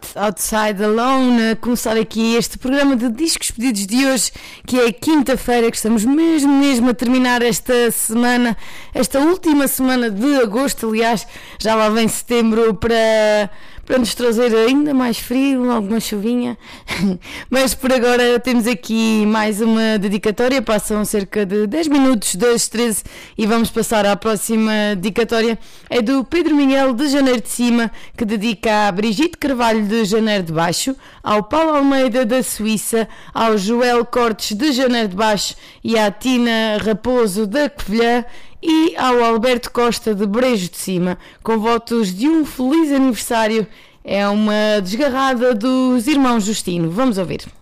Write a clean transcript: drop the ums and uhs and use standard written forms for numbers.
Outside Alone, a começar aqui este programa de discos pedidos de hoje, que é quinta-feira, que estamos mesmo a terminar esta semana, esta última semana de agosto. Aliás, já lá vem setembro para nos trazer ainda mais frio, alguma chuvinha. Mas por agora temos aqui mais uma dedicatória. Passam cerca de 10 minutos das 13 e vamos passar à próxima dedicatória. É do Pedro Miguel de Janeiro de Cima, que dedica a Brigitte Carvalho de Janeiro de Baixo, ao Paulo Almeida da Suíça, ao Joel Cortes de Janeiro de Baixo e à Tina Raposo da Covilhã, e ao Alberto Costa de Brejo de Cima, com votos de um feliz aniversário. É uma desgarrada dos irmãos Justino. Vamos ouvir.